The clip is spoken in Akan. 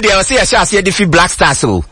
dia o se ya sha se di Black Stars o.